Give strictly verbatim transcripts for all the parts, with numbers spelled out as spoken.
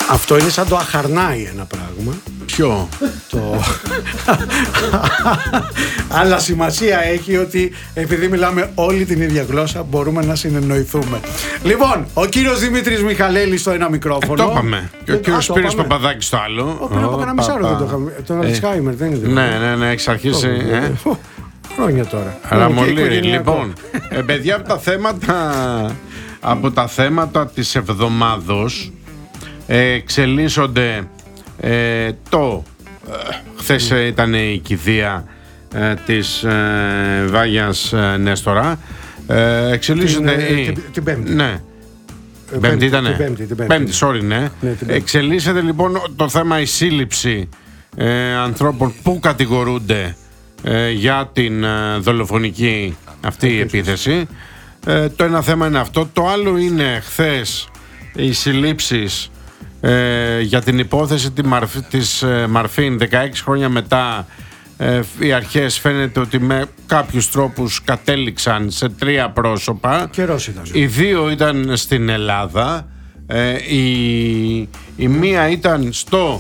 Αυτό είναι σαν το αχαρνάει ένα πράγμα. Ποιο? Το... Αλλά σημασία έχει ότι επειδή μιλάμε όλη την ίδια γλώσσα μπορούμε να συνεννοηθούμε. Λοιπόν, ο κύριος Δημήτρης Μιχαλέλης στο ένα μικρόφωνο. Ε, το είπαμε. Και ο κύριος Σπύρος Παπαδάκης στο άλλο. Ο, πριν από κανένα μισάρο δεν το είχαμε. Τον Αλτσχάιμερ δεν είναι. Ναι, ναι, ναι, έχεις αρχίσει. Ε. Χρόνια τώρα. Αραμολύρη. Λοιπόν, ε, παιδιά, από τα θέματα, από τα θέματα της εβδομάδος ε, εξελίσσονται ε, το ε, χθες ε, ήταν η κηδεία ε, της ε, Βάγιας ε, Νέστορα. ε, εξελίσσονται την, η, την, την Πέμπτη. Ναι. Πέμπτη, πέμπτη ήτανε. Την Πέμπτη, την πέμπτη. Πέμπτη, sorry, ναι. ναι εξελίσσεται λοιπόν το θέμα η σύλληψη ε, ανθρώπων που κατηγορούνται ε, για την ε, δολοφονική αυτή η επίθεση. Ε, το ένα θέμα είναι αυτό. Το άλλο είναι χθες οι συλλήψεις ε, για την υπόθεση τη Μαρφ, της ε, Μαρφίν. Δεκαέξι χρόνια μετά ε, οι αρχές φαίνεται ότι με κάποιους τρόπους κατέληξαν σε τρία πρόσωπα. Καιρός ήταν. Οι δύο ήταν στην Ελλάδα. ε, η, η μία ήταν στο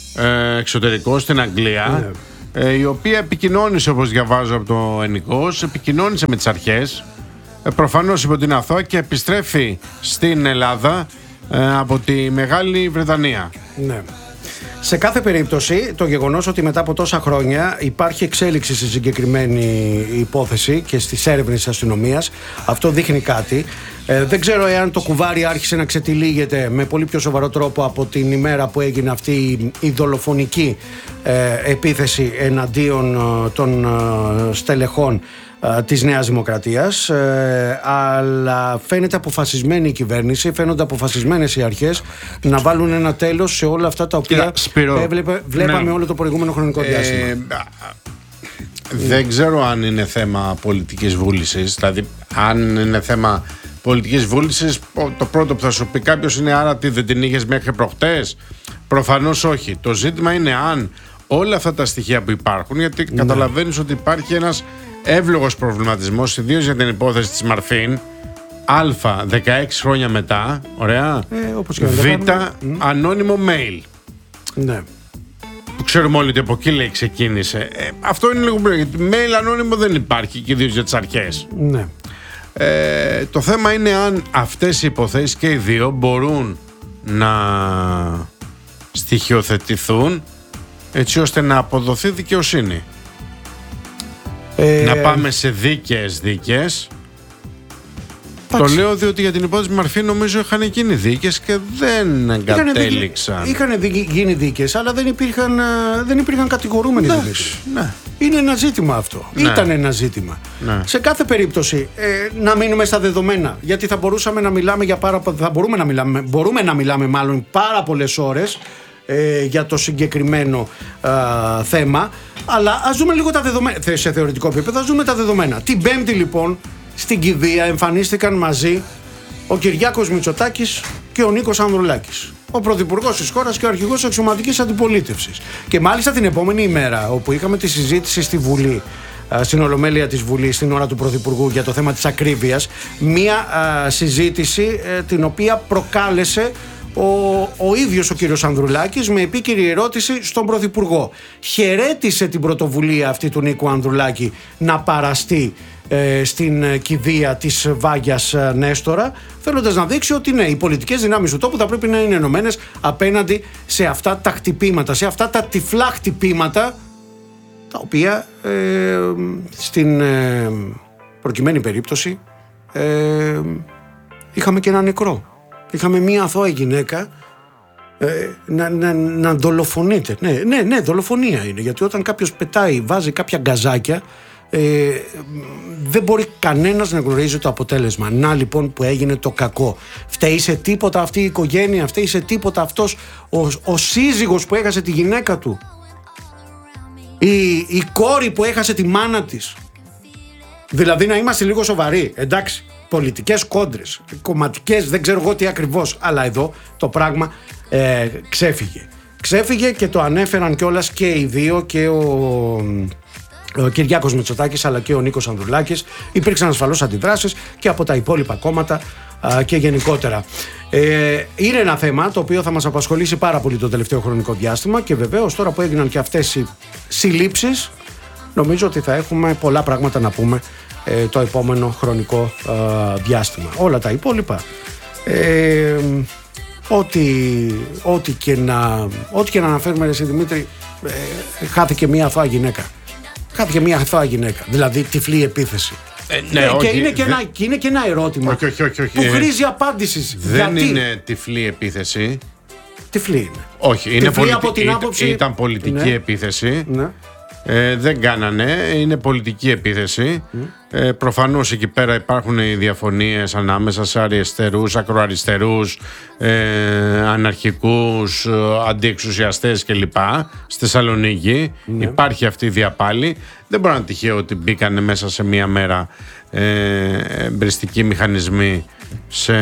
ε, εξωτερικό, στην Αγγλία. Ναι. ε, η οποία επικοινώνησε, όπως διαβάζω από το Ενικός, επικοινώνησε με τις αρχές. ε, προφανώς είπε ότι είναι αθώα και επιστρέφει στην Ελλάδα ε, από τη Μεγάλη Βρετανία. Ναι. Σε κάθε περίπτωση, το γεγονός ότι μετά από τόσα χρόνια υπάρχει εξέλιξη στη συγκεκριμένη υπόθεση και στις έρευνες της αστυνομίας, αυτό δείχνει κάτι. Ε, δεν ξέρω εάν το κουβάρι άρχισε να ξετυλίγεται με πολύ πιο σοβαρό τρόπο από την ημέρα που έγινε αυτή η, η δολοφονική ε, επίθεση εναντίον ε, των ε, στελεχών της Νέας Δημοκρατίας, ε, αλλά φαίνεται αποφασισμένη η κυβέρνηση, φαίνονται αποφασισμένες οι αρχές να βάλουν ένα τέλος σε όλα αυτά τα οποία έβλεπε, βλέπαμε ναι. όλο το προηγούμενο χρονικό διάστημα. Ε, δεν ξέρω αν είναι θέμα πολιτικής βούλησης, δηλαδή αν είναι θέμα πολιτικής βούλησης, το πρώτο που θα σου πει κάποιος είναι άρα τι δεν την είχες μέχρι προχτές. Προφανώς όχι. Το ζήτημα είναι αν όλα αυτά τα στοιχεία που υπάρχουν, γιατί ναι. καταλαβαίνεις ότι υπάρχει ένας εύλογος προβληματισμός, ιδίως για την υπόθεση της Μαρφίν. Α, δεκαέξι χρόνια μετά, ωραία. Ε, όπως και Β, mm. ανώνυμο mail. Ναι. Που ξέρουμε όλοι ότι από εκεί λέει ξεκίνησε. Ε, αυτό είναι λίγο πριν, γιατί mail ανώνυμο δεν υπάρχει και ιδίως για τις αρχές. Ναι. Ε, το θέμα είναι αν αυτές οι υποθέσεις και οι δύο μπορούν να στοιχειοθετηθούν έτσι ώστε να αποδοθεί δικαιοσύνη. Ε... Να πάμε σε δίκαιες δίκες. Το λέω διότι για την υπόθεση Μαρφή νομίζω είχαν γίνει δίκες και δεν εγκατέληξαν. Είχαν γίνει δίκες, αλλά δεν υπήρχαν, δεν υπήρχαν κατηγορούμενοι. Ναι, δίκες. Ναι. Είναι ένα ζήτημα αυτό. Ναι. Ήταν ένα ζήτημα. Ναι. Σε κάθε περίπτωση ε, να μείνουμε στα δεδομένα. Γιατί θα μπορούσαμε να μιλάμε για πάρα θα μπορούμε να μιλάμε, μπορούμε να μιλάμε μάλλον πάρα πολλές ώρες ε, για το συγκεκριμένο ε, θέμα. Αλλά ας δούμε λίγο τα δεδομένα. Σε θεωρητικό επίπεδο, ας δούμε τα δεδομένα. Την Πέμπτη λοιπόν στην κηδεία εμφανίστηκαν μαζί ο Κυριάκος Μητσοτάκης και ο Νίκος Ανδρουλάκης, ο πρωθυπουργός της χώρας και ο αρχηγός αξιωματικής αντιπολίτευσης. Και μάλιστα την επόμενη ημέρα, όπου είχαμε τη συζήτηση στη Βουλή, στην Ολομέλεια της Βουλής, στην ώρα του Πρωθυπουργού για το θέμα της ακρίβειας, μία α, συζήτηση ε, την οποία προκάλεσε ο, ο ίδιος ο κύριος Ανδρουλάκης με επίκαιρη ερώτηση στον Πρωθυπουργό. Χαιρέτησε την πρωτοβουλία αυτή του Νίκου Ανδρουλάκη να παραστεί ε, στην κηδεία της Βάγιας Νέστορα, θέλοντας να δείξει ότι ναι, οι πολιτικές δυνάμεις του τόπου θα πρέπει να είναι ενωμένες απέναντι σε αυτά τα χτυπήματα, σε αυτά τα τυφλά χτυπήματα, τα οποία ε, στην ε, προκειμένη περίπτωση ε, είχαμε και ένα νεκρό. Είχαμε μία αθώα γυναίκα ε, να, να, να δολοφονείται. Ναι, ναι, ναι, δολοφονία είναι. Γιατί όταν κάποιος πετάει, βάζει κάποια γκαζάκια, ε, δεν μπορεί κανένας να γνωρίζει το αποτέλεσμα. Να λοιπόν που έγινε το κακό. Φταίει σε τίποτα αυτή η οικογένεια, φταίει σε τίποτα αυτός ο, ο σύζυγος που έχασε τη γυναίκα του, η, η κόρη που έχασε τη μάνα της. Δηλαδή να είμαστε λίγο σοβαροί, εντάξει. Πολιτικές κόντρες, κομματικές, δεν ξέρω εγώ τι ακριβώς, αλλά εδώ το πράγμα ε, ξέφυγε. Ξέφυγε και το ανέφεραν κιόλας και οι δύο, και ο ο Κυριάκος Μητσοτάκης αλλά και ο Νίκος Ανδρουλάκης. Υπήρξαν ασφαλώς αντιδράσεις και από τα υπόλοιπα κόμματα α, και γενικότερα. Ε, είναι ένα θέμα το οποίο θα μας απασχολήσει πάρα πολύ το τελευταίο χρονικό διάστημα και βεβαίως τώρα που έγιναν και αυτές οι συλλήψεις, νομίζω ότι θα έχουμε πολλά πράγματα να πούμε ε, το επόμενο χρονικό α, διάστημα. Όλα τα υπόλοιπα, ε, ό,τι, ό,τι, και να, ό,τι και να αναφέρουμε, εσύ Δημήτρη, ε, χάθηκε μια αθώα γυναίκα. Χάθηκε μια αθώα γυναίκα, δηλαδή τυφλή επίθεση. Ε, ναι, και, όχι, είναι και, δε... ένα, και είναι και ένα ερώτημα όχι, όχι, όχι, όχι, που χρήζει απάντησης. Δεν γιατί... είναι τυφλή επίθεση. Τυφλή είναι. Όχι, είναι τυφλή πολιτι... από την άποψη... ήταν πολιτική ναι. επίθεση. Ναι. Ε, δεν κάνανε, είναι πολιτική επίθεση. Mm. Ε, προφανώς εκεί πέρα υπάρχουν οι διαφωνίες ανάμεσα σε αριστερούς, ακροαριστερούς, ε, αναρχικούς, αντιεξουσιαστές κλπ. Στη Θεσσαλονίκη mm. υπάρχει αυτή η διαπάλη. Δεν μπορεί να είναι τυχαίο ότι μπήκανε μέσα σε μία μέρα ε, εμπριστικοί μηχανισμοί σε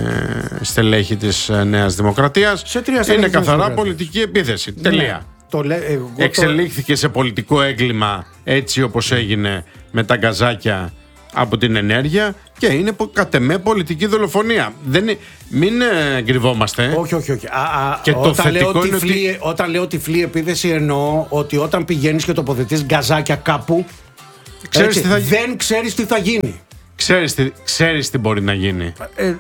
στελέχη της Νέας Δημοκρατίας. Είναι καθαρά πολιτική επίθεση. Ναι. Τελεία. Το λέ, εγώ εξελίχθηκε το... σε πολιτικό έγκλημα έτσι όπως έγινε με τα γκαζάκια από την ενέργεια και είναι κατ' εμέ πολιτική δολοφονία. Δεν είναι, μην ε, κρυβόμαστε. Όχι, όχι, όχι. Α, α, και όταν, το θετικό λέω είναι τυφλή, ότι... όταν λέω τυφλή επίθεση εννοώ ότι όταν πηγαίνεις και τοποθετείς γκαζάκια κάπου ξέρεις έτσι, τι θα... δεν ξέρεις τι θα γίνει. Ξέρεις τι, ξέρεις τι μπορεί να γίνει. Ε,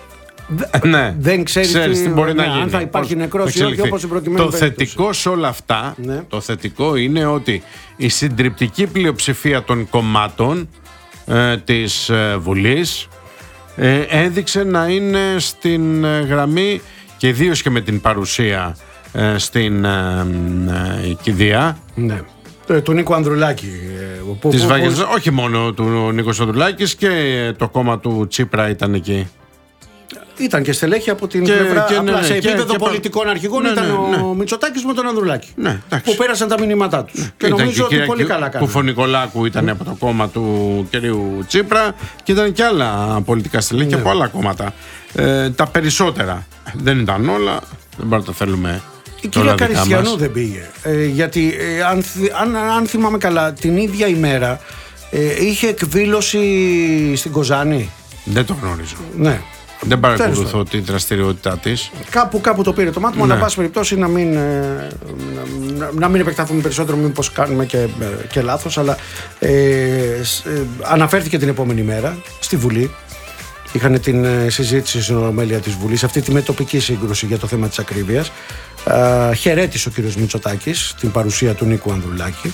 ναι, δεν ξέρεις, ξέρεις τι, τι μπορεί ναι, να γίνει. Αν θα υπάρχει νεκρός ή όχι, όπως η προκειμένη Το θετικό σε όλα αυτά, ναι. το θετικό είναι ότι η συντριπτική πλειοψηφία των κομμάτων ε, της ε, Βουλής ε, έδειξε να είναι στην ε, γραμμή και ιδίως και με την παρουσία ε, στην ε, ε, κηδεία. Ναι. Του Νίκου Ανδρουλάκη. Που, της που, Βαγγελ... που... Όχι μόνο του Νίκος Ανδρουλάκης και το κόμμα του Τσίπρα ήταν εκεί. Ήταν και στελέχη από την και, πλευρά. Και, απλά ναι, σε επίπεδο και, πολιτικών και, αρχηγών ναι, ήταν ναι, ναι. ο Μητσοτάκης με τον Ανδρουλάκη. Ναι, που πέρασαν τα μηνύματά τους. Ναι, και νομίζω και ότι πολύ καλά κάνανε. Κουφωνικολάκου ήταν mm. από το κόμμα του κυρίου Τσίπρα και ήταν και άλλα πολιτικά στελέχη ναι. από άλλα κόμματα. Ε, τα περισσότερα. Δεν ήταν όλα. Δεν μπορούμε να το θέλουμε. Η κυρία Καριστιανού δεν πήγε. Ε, γιατί ε, αν, αν, αν θυμάμαι καλά, την ίδια ημέρα ε, είχε εκδήλωση στην Κοζάνη. Δεν το γνωρίζω. Ναι. Δεν παρακολουθώ τη δραστηριότητά της. Κάπου, κάπου το πήρε το μάτι μου, ναι. αλλά πάση περιπτώσει να μην, να, να μην επεκταθούμε περισσότερο, μήπως κάνουμε και, και λάθος. Αλλά ε, ε, αναφέρθηκε την επόμενη μέρα στη Βουλή. Είχαν την συζήτηση στην Ολομέλεια της Βουλής, αυτή τη μετοπική σύγκρουση για το θέμα της ακρίβειας. Ε, χαιρέτησε ο κύριος Μητσοτάκης την παρουσία του Νίκου Ανδρουλάκη.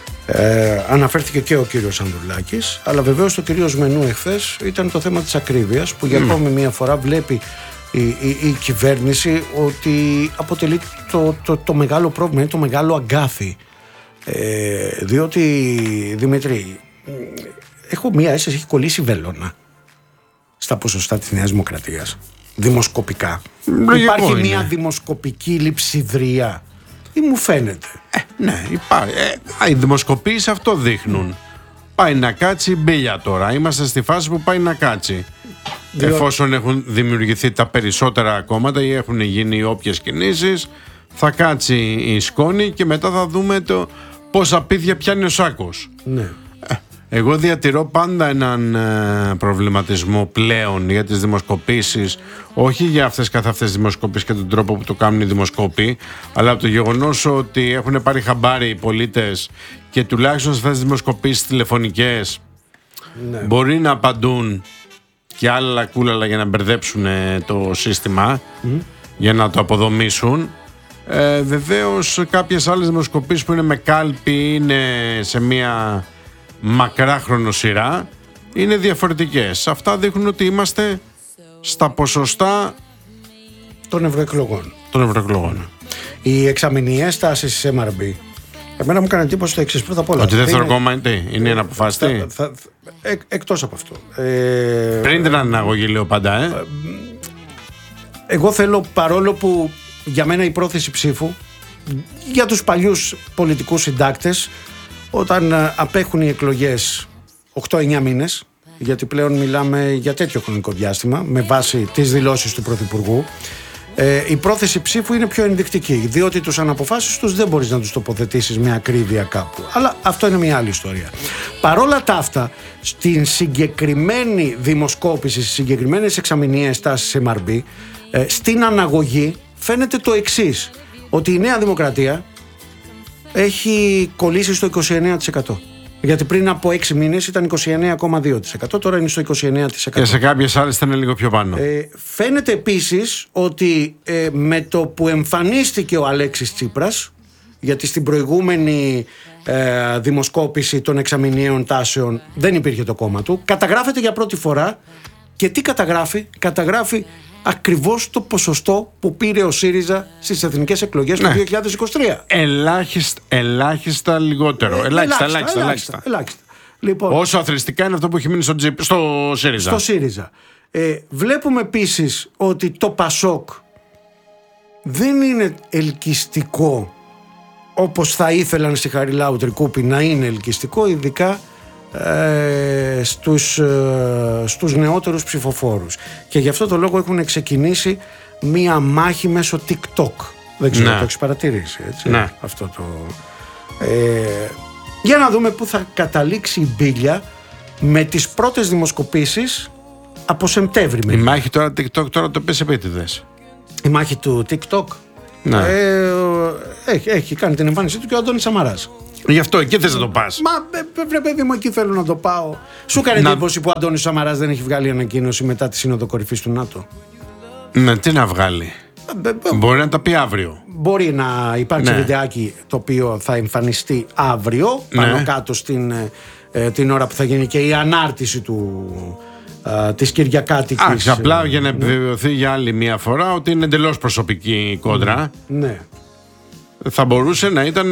Ε, αναφέρθηκε και ο κύριος Ανδρουλάκης, αλλά βεβαίως το κυρίως μενού εχθές ήταν το θέμα της ακρίβειας, που για mm. ακόμη μία φορά βλέπει η, η, η κυβέρνηση ότι αποτελεί το, το, το μεγάλο πρόβλημα, είναι το μεγάλο αγκάθι. Ε, διότι, Δημήτρη, έχω μία αίσθηση, έχει κολλήσει βελόνα στα ποσοστά της Νέας Δημοκρατίας, δημοσκοπικά. Λογικό υπάρχει είναι. Μία δημοσκοπική λειψιδρία ή μου φαίνεται? Ε, ναι, υπάρχει. Ε, οι δημοσκοπήσεις αυτό δείχνουν. Πάει να κάτσει μπίλια τώρα. Είμαστε στη φάση που πάει να κάτσει. Διό... Εφόσον έχουν δημιουργηθεί τα περισσότερα κόμματα ή έχουν γίνει όποιες κινήσεις, θα κάτσει η σκόνη και μετά θα δούμε το πόσα πίδια πιάνει ο σάκος. Ναι. Ε, εγώ διατηρώ πάντα έναν ε, προβληματισμό πλέον για τις δημοσκοπήσεις, όχι για αυτές καθ' αυτές τις δημοσκοπήσεις και τον τρόπο που το κάνουν οι δημοσκόποι, αλλά από το γεγονός ότι έχουν πάρει χαμπάρι οι πολίτες και τουλάχιστον σε αυτές τις δημοσκοπήσεις τηλεφωνικές ναι. μπορεί να απαντούν και άλλα κούλαλα για να μπερδέψουν το σύστημα, mm. για να το αποδομήσουν. Ε, βεβαίως κάποιες άλλες δημοσκοπήσεις που είναι με κάλπη, είναι σε μια μακρά χρονοσυρά, είναι διαφορετικές. Αυτά δείχνουν ότι είμαστε στα ποσοστά των ευρωεκλογών. Των ευρωεκλογών. Οι εξαμηνιαίες τάσεις της εμ αρ μπι, εμένα μου έκανε εντύπωση το εξής πρώτα απ' όλα. Ότι δεύτερο κόμμα είναι τι, είναι ένα αποφάσιστη. Εκ, εκτός από αυτό. Ε, Πριν την αναγωγή λέω πάντα, ε. Εγώ θέλω, παρόλο που για μένα η πρόθεση ψήφου για τους παλιούς πολιτικούς συντάκτες, όταν απέχουν οι εκλογές οκτώ εννιά μήνες, γιατί πλέον μιλάμε για τέτοιο χρονικό διάστημα με βάση τις δηλώσεις του Πρωθυπουργού, Ε, η πρόθεση ψήφου είναι πιο ενδεικτική, διότι τους αναποφάσεις τους δεν μπορείς να τους τοποθετήσεις με ακρίβεια κάπου. Αλλά αυτό είναι μια άλλη ιστορία. Παρόλα τα αυτά, στην συγκεκριμένη δημοσκόπηση, στις συγκεκριμένες εξαμηνιαίες τάσεις εμ αρ μπι, ε, στην αναγωγή φαίνεται το εξής, ότι η Νέα Δημοκρατία έχει κολλήσει στο είκοσι εννέα τοις εκατό. Γιατί πριν από έξι μήνες ήταν είκοσι εννέα κόμμα δύο τοις εκατό, τώρα είναι στο είκοσι εννέα τοις εκατό. Και σε κάποιες άλλες ήταν λίγο πιο πάνω. Ε, φαίνεται επίσης ότι ε, με το που εμφανίστηκε ο Αλέξης Τσίπρας, γιατί στην προηγούμενη ε, δημοσκόπηση των εξαμηνιαίων τάσεων δεν υπήρχε το κόμμα του, καταγράφεται για πρώτη φορά. Και τι καταγράφει? Καταγράφει ακριβώς το ποσοστό που πήρε ο ΣΥΡΙΖΑ στις εθνικές εκλογές, ναι, του δύο χιλιάδες είκοσι τρία. Ελάχιστα, ελάχιστα λιγότερο. Ε, ελάχιστα, ελάχιστα, ελάχιστα, ελάχιστα. ελάχιστα. Λοιπόν, όσο αθροιστικά είναι αυτό που έχει μείνει στο, τζι, στο ΣΥΡΙΖΑ. Στο ΣΥΡΙΖΑ. Ε, βλέπουμε επίσης ότι το ΠΑΣΟΚ δεν είναι ελκυστικό όπως θα ήθελαν στη Χαριλάου Τρικούπη να είναι ελκυστικό, ειδικά ε, στους, ε, στους νεότερους ψηφοφόρους. Και γι' αυτό το λόγο έχουν ξεκινήσει μία μάχη μέσω TikTok. Δεν ξέρω, ναι, το έχεις παρατηρήσει, έτσι, ναι, αυτό το... Ε, για να δούμε πού θα καταλήξει η μπίλια με τις πρώτες δημοσκοπήσεις από Σεπτέμβρη. Η μάχη τώρα TikTok, τώρα το πες επίτηδες. Η μάχη του TikTok, ναι, ε, έχει, έχει κάνει την εμφάνισή του και ο Αντώνης Σαμαράς. Γι' αυτό εκεί θες να το πας. Μα βρε παιδί μου, εκεί θέλω να το πάω. Σου έκανε να... εντύπωση που ο Αντώνης Σαμαράς δεν έχει βγάλει ανακοίνωση μετά τη Σύνοδο Κορυφής του ΝΑΤΟ? Ναι, τι να βγάλει? Μπορεί να τα πει αύριο. Μπορεί να υπάρξει, ναι, βιντεάκι το οποίο θα εμφανιστεί αύριο, πάνω, ναι, κάτω στην, ε, την ώρα που θα γίνει και η ανάρτηση του, ε, της Κυριακάτικης. Άξι, απλά για να επιβεβαιωθεί, ναι, για άλλη μια φορά ότι είναι εντελώς προσωπική η κόντρα. Ναι, ναι. Θα μπορούσε να ήταν,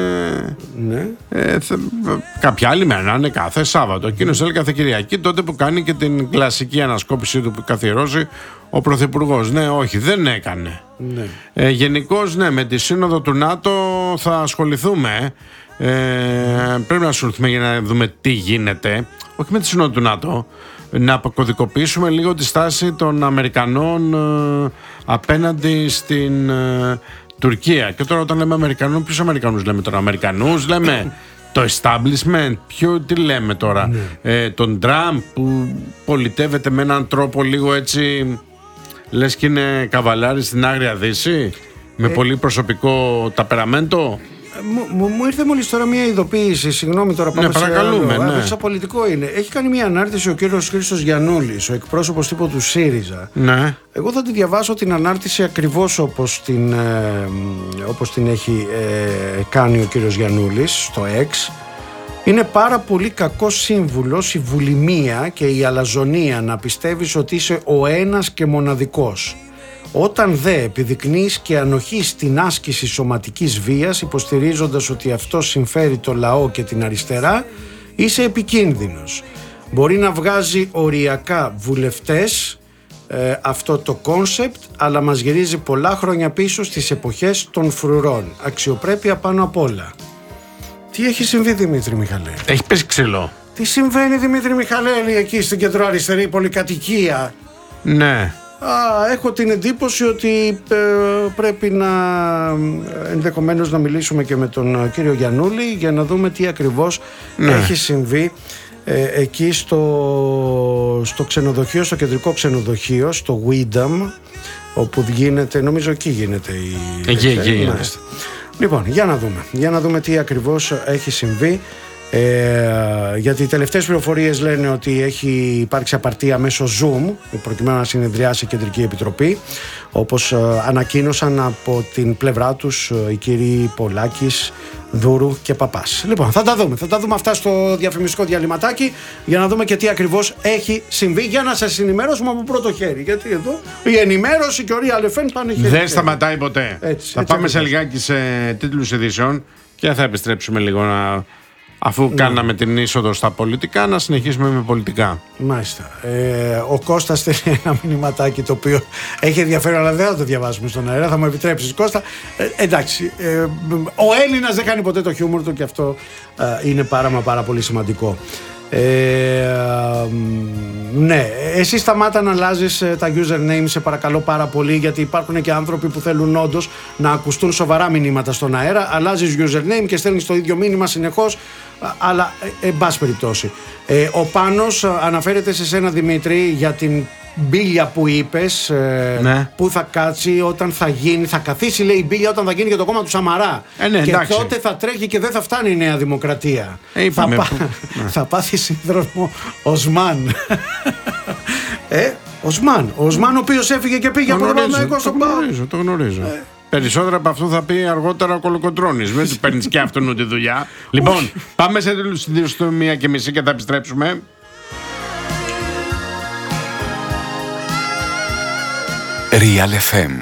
ναι, ε, θε, κάποια άλλη μέρα, να είναι κάθε Σάββατο. Εκείνος έλεγε κάθε Κυριακή, τότε που κάνει και την κλασική ανασκόπηση του που καθιερώσει ο Πρωθυπουργός. Ναι, όχι, δεν έκανε. Ναι. Ε, γενικώς, ναι, με τη Σύνοδο του ΝΑΤΟ θα ασχοληθούμε. Ε, πρέπει να ασχοληθούμε για να δούμε τι γίνεται. Όχι με τη Σύνοδο του ΝΑΤΟ. Να αποκωδικοποιήσουμε λίγο τη στάση των Αμερικανών ε, απέναντι στην ε, Τουρκία. Και τώρα όταν λέμε Αμερικανούς, ποιους Αμερικανούς λέμε τώρα? Αμερικανούς λέμε? Το establishment? Ποιο, τι λέμε τώρα? Ναι. Ε, τον Τραμπ που πολιτεύεται με έναν τρόπο λίγο έτσι, λες και είναι καβαλάρης στην Άγρια Δύση, με ε... πολύ προσωπικό ταπεραμέντο. Μου, μου ήρθε μόλις τώρα μια ειδοποίηση, συγγνώμη τώρα πάμε, ναι, σε παρακαλούμε, άλλο, ναι. σαν πολιτικό είναι. Έχει κάνει μια ανάρτηση ο κύριος Χρήστος Γιαννούλης, ο εκπρόσωπος τύπου του ΣΥΡΙΖΑ. Ναι. Εγώ θα τη διαβάσω την ανάρτηση ακριβώς όπως την, ε, όπως την έχει ε, κάνει ο κύριος Γιαννούλης στο X. Είναι πάρα πολύ κακός σύμβουλος η βουλημία και η αλαζονία να πιστεύεις ότι είσαι ο ένας και μοναδικός. Όταν δε επιδεικνύεις και ανοχή στην άσκηση σωματικής βίας, υποστηρίζοντας ότι αυτό συμφέρει το λαό και την αριστερά, είσαι επικίνδυνος. Μπορεί να βγάζει οριακά βουλευτές ε, αυτό το κόνσεπτ, αλλά μας γυρίζει πολλά χρόνια πίσω στις εποχές των φρουρών. Αξιοπρέπεια πάνω απ' όλα. Τι έχει συμβεί, Δημήτρη Μιχαλέλη? Έχει πέσει ξυλό. Τι συμβαίνει, Δημήτρη Μιχαλέλη, εκεί στην κεντροαριστερή πολυκατοικία? Ναι. Α, έχω την εντύπωση ότι ε, πρέπει να ενδεχομένως να μιλήσουμε και με τον κύριο Γιαννούλη για να δούμε τι ακριβώς, ναι, έχει συμβεί ε, εκεί στο, στο ξενοδοχείο, στο κεντρικό ξενοδοχείο, στο Widam, όπου γίνεται, νομίζω εκεί γίνεται η... Εκεί, εκεί γίνεται. Λοιπόν, για να δούμε, για να δούμε τι ακριβώς έχει συμβεί. Ε, γιατί οι τελευταίες πληροφορίες λένε ότι έχει υπάρξει απαρτία μέσω Zoom προκειμένου να συνεδριάσει η Κεντρική Επιτροπή, όπως ε, ανακοίνωσαν από την πλευρά τους ε, οι κύριοι Πολάκης, Δούρου και Παπάς. Λοιπόν, θα τα δούμε, θα τα δούμε αυτά στο διαφημιστικό διαλυματάκι για να δούμε και τι ακριβώς έχει συμβεί, για να σας ενημερώσουμε από πρώτο χέρι, γιατί εδώ η ενημέρωση και ο Real εφ εμ πάνε χέρι. Δεν σταματάει ποτέ. Έτσι, θα έτσι πάμε ακριβώς σε λιγάκι σε τίτλους ειδήσεων και θα επιστρέψουμε λίγο να... Αφού, ναι, κάναμε την είσοδο στα πολιτικά, να συνεχίσουμε με πολιτικά. Μάλιστα. Ε, ο Κώστας στέλνει ένα μηνυματάκι το οποίο έχει ενδιαφέρον, αλλά δεν θα το διαβάσουμε στον αέρα. Θα μου επιτρέψεις, Κώστα. Ε, εντάξει. Ε, ο Έλληνας δεν κάνει ποτέ το χιούμορ του και αυτό ε, είναι πάρα μα πάρα πολύ σημαντικό. Ε, ναι, εσύ σταμάτα να αλλάζεις τα username, σε παρακαλώ πάρα πολύ, γιατί υπάρχουν και άνθρωποι που θέλουν όντως να ακουστούν σοβαρά μηνύματα στον αέρα. Αλλάζεις username και στέλνεις το ίδιο μήνυμα συνεχώς, αλλά εν πάση περιπτώσει. Ε, ο Πάνος αναφέρεται σε σένα, Δημήτρη, για την μπίλια που είπες, ε, ναι. που θα κάτσει όταν θα γίνει, θα καθίσει, λέει, η μπίλια όταν θα γίνει για το κόμμα του Σαμαρά. Ε, ναι, και εντάξει. Τότε θα τρέχει και δεν θα φτάνει η Νέα Δημοκρατία. Ε, θα, πά... ναι. θα πάθει σύνδρομο Οσμάν. ε, Οσμάν. Ο Οσμάν, ο οποίος έφυγε και πήγε από τον Παναθηναϊκό στον ΠΑΟΚ. Το γνωρίζω, το γνωρίζω. Ε. Περισσότερα από αυτό θα πει αργότερα ο Κολοκοτρώνης. Μην του παίρνει και αυτόν τη δουλειά. Λοιπόν, πάμε σε στο μία και μισή και θα επιστρέψουμε. Real εφ εμ.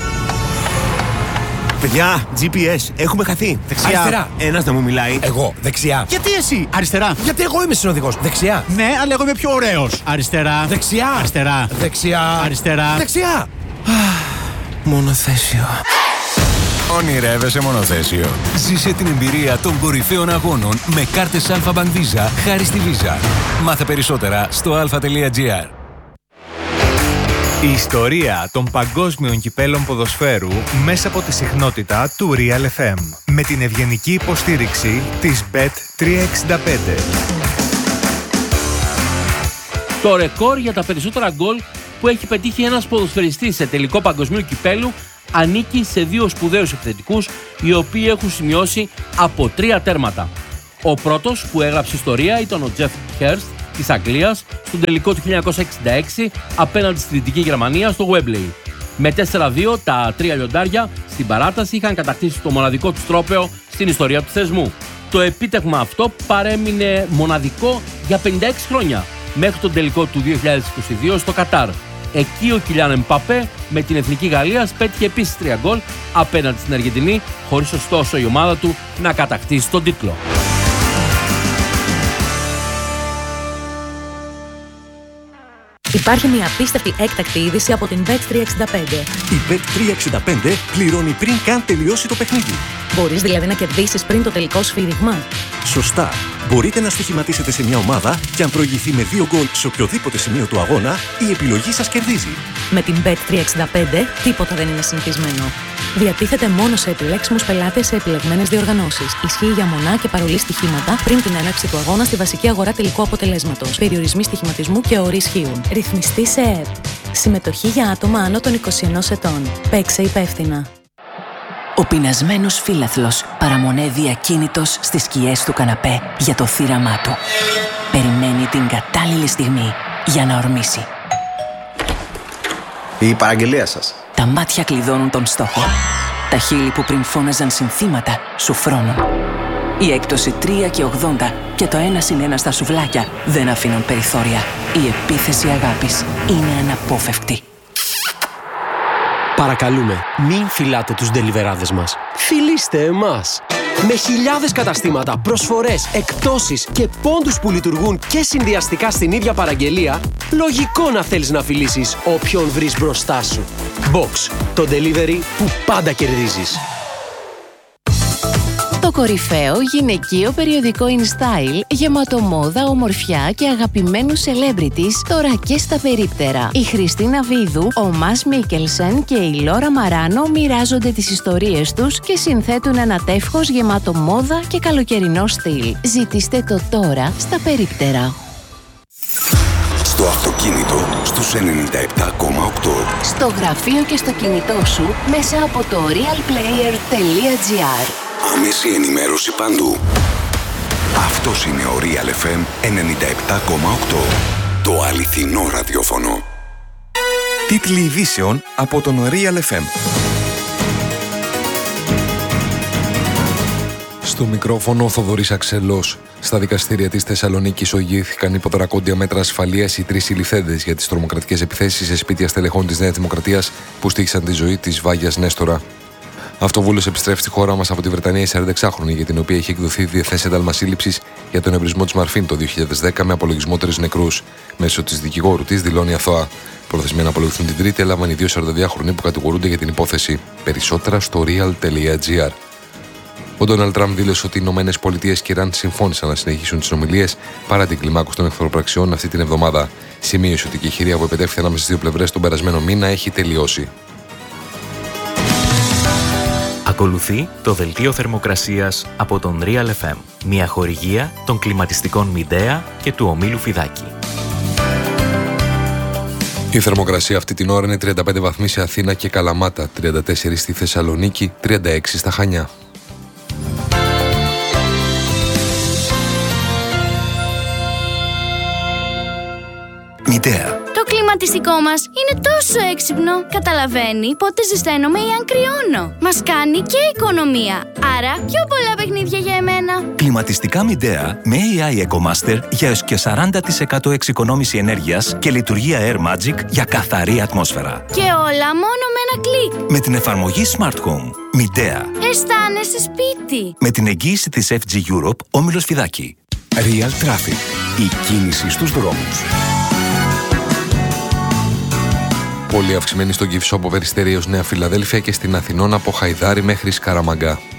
Παιδιά, τζι πι ες, έχουμε χαθεί. Δεξιά. Αριστερά. Ένας να μου μιλάει. Εγώ. Δεξιά. Γιατί εσύ? Αριστερά. Γιατί εγώ είμαι συνοδηγός. Δεξιά. Ναι, αλλά εγώ είμαι πιο ωραίος. Αριστερά. Δεξιά. Αριστερά. Δεξιά. Αριστερά. Δεξιά. Μονοθέσιο. Ονειρεύεσαι μονοθέσιο? Ζήσε την εμπειρία των κορυφαίων αγώνων με κάρτες Alpha Bank Visa χάρη στη Visa. Μάθε περισσότερα στο αλφα τελεία τζι αρ. Η ιστορία των παγκόσμιων κυπέλων ποδοσφαίρου μέσα από τη συχνότητα του Real εφ εμ. Με την ευγενική υποστήριξη της μπετ τριακόσια εξήντα πέντε. Το ρεκόρ για τα περισσότερα γκολ που έχει πετύχει ένας ποδοσφαιριστής σε τελικό παγκοσμίου κυπέλου ανήκει σε δύο σπουδαίους επιθετικούς, οι οποίοι έχουν σημειώσει από τρία τέρματα. Ο πρώτος που έγραψε ιστορία ήταν ο Τζεφ Χέρστ της Αγγλίας στον τελικό του χίλια εννιακόσια εξήντα έξι απέναντι στη Δυτική Γερμανία στο Wembley. Με τέσσερα δύο τα τρία λιοντάρια στην παράταση είχαν κατακτήσει το μοναδικό τους τρόπαιο στην ιστορία του θεσμού. Το επίτευγμα αυτό παρέμεινε μοναδικό για πενήντα έξι χρόνια, μέχρι τον τελικό του δύο χιλιάδες είκοσι δύο στο Κατάρ. Εκεί ο Κιλιάν Εμπαπέ με την Εθνική Γαλλίας πέτυχε επίσης τρία γκολ απέναντι στην Αργεντινή, χωρίς ωστόσο η ομάδα του να κατακτήσει τον τίτλο. Υπάρχει μια απίστευτη έκτακτη είδηση από την μπετ τριακόσια εξήντα πέντε. Η μπετ τριακόσια εξήντα πέντε πληρώνει πριν καν τελειώσει το παιχνίδι. Μπορείς δηλαδή να κερδίσεις πριν το τελικό σφύριγμα. Σωστά. Μπορείτε να στοιχηματίσετε σε μια ομάδα και αν προηγηθεί με δύο γκολ σε οποιοδήποτε σημείο του αγώνα, η επιλογή σας κερδίζει. Με την μπετ τριακόσια εξήντα πέντε τίποτα δεν είναι συνηθισμένο. Διατίθεται μόνο σε επιλέξιμους πελάτες σε επιλεγμένες διοργανώσεις. Ισχύει για μονά και παρολί στοιχήματα πριν την έναρξη του αγώνα στη βασική αγορά τελικού αποτελέσματος. Περιορισμοί στοιχηματισμού και όροι ισχύουν. Ρυθμιστή σε ΕΕΠ. Συμμετοχή για άτομα άνω των είκοσι ενός ετών. Παίξε υπεύθυνα. Ο πεινασμένος φίλαθλος παραμονεύει ακίνητος στις σκιές του καναπέ για το θύραμά του. Περιμένει την κατάλληλη στιγμή για να ορμήσει. Η παραγγελία σας. Τα μάτια κλειδώνουν τον στόχο. Τα χείλη που πριν φώναζαν συνθήματα σου φρώνουν. Η έκπτωση τρία και ογδόντα και το ένα συν ένα στα σουβλάκια δεν αφήνουν περιθώρια. Η επίθεση αγάπης είναι αναπόφευκτη. Παρακαλούμε, μην φυλάτε τους ντελιβεράδες μας. Φιλήστε εμάς! Με χιλιάδες καταστήματα, προσφορές, εκπτώσεις και πόντους που λειτουργούν και συνδυαστικά στην ίδια παραγγελία, λογικό να θέλεις να φιλήσεις όποιον βρεις μπροστά σου. Box, το delivery που πάντα κερδίζεις. Το κορυφαίο γυναικείο περιοδικό InStyle, γεμάτο μόδα, ομορφιά και αγαπημένους celebrities, τώρα και στα περίπτερα. Η Χριστίνα Βίδου, ο Μας Μίκελσεν και η Λόρα Μαράνο μοιράζονται τις ιστορίες τους και συνθέτουν ένα τεύχος γεμάτο μόδα και καλοκαιρινό στυλ. Ζητήστε το τώρα στα περίπτερα. Στο αυτοκίνητο στους ενενήντα επτά κόμμα οκτώ. Στο γραφείο και στο κινητό σου μέσα από το real player τελεία τζι αρ. Άμεση ενημέρωση παντού. Αυτός είναι ο Real εφ εμ ενενήντα επτά κόμμα οκτώ. Το αληθινό ραδιόφωνο. Τίτλοι ειδήσεων από τον Real εφ εμ. Στο μικρόφωνο ο Θοδωρής Αξελός. Στα δικαστήρια της Θεσσαλονίκης οδηγήθηκαν υπό δρακόντια μέτρα ασφαλείας οι τρεις συλληφθέντες για τις τρομοκρατικές επιθέσεις σε σπίτια στελεχών της Νέας Δημοκρατίας που στοίχησαν τη ζωή της Βάγιας Νέστορα. Αυτοβούλος επιστρέφει στη χώρα μας από τη Βρετανία η σαρανταεξάχρονη, για την οποία είχε εκδοθεί διεθνές ένταλμα σύλληψης για τον εμπρισμό της Μαρφίν το δύο χιλιάδες δέκα με απολογισμό τρεις νεκρούς. Μέσω της δικηγόρου της δηλώνει αθώα. Προθεσμία να απολογηθούν την Τρίτη έλαβαν οι δύο σαρανταδυάχρονοι που κατηγορούνται για την υπόθεση. Περισσότερα στο real τελεία τζι αρ. Ο Ντόναλντ Τραμπ δήλωσε ότι οι Ηνωμένες Πολιτείες και η Ιράν συμφώνησαν να συνεχίσουν τις συνομιλίες παρά την κλιμάκωση των εχθροπραξιών αυτή την εβδομάδα. Σημείωσε ότι η χειρία που επετέφθη ανάμεσα στις δύο πλευρές τον περασμένο μήνα έχει τελειώσει. Ακολουθεί το δελτίο θερμοκρασίας από τον Real εφ εμ, μια χορηγία των κλιματιστικών Μιντέα και του ομίλου Φιδάκη. Η θερμοκρασία αυτή την ώρα είναι τριάντα πέντε βαθμοί σε Αθήνα και Καλαμάτα, τριάντα τέσσερα στη Θεσσαλονίκη, τριάντα έξι στα Χανιά. Μητέα. Το κλιματιστικό μας είναι τόσο έξυπνο. Καταλαβαίνει πότε ζεσταίνομαι ή αν κρυώνω. Μας κάνει και οικονομία. Άρα πιο πολλά παιχνίδια για εμένα. Κλιματιστικά Μιντέα με έι άι EcoMaster για έως και σαράντα τοις εκατό εξοικονόμηση ενέργειας και λειτουργία Air Magic για καθαρή ατμόσφαιρα. Και όλα μόνο με ένα κλικ. Με την εφαρμογή Smart Home. Μιντέα. Αισθάνεσαι σπίτι. Με την εγγύηση της εφ τζι Europe, όμιλος Φιδάκη. Real Traffic. Η κίνηση στους δρόμους. Πολύ αυξημένη στον Κυφισό από Περιστέρη έως Νέα Φιλαδέλφια και στην Αθηνών από Χαϊδάρη μέχρι Σκαραμαγκά.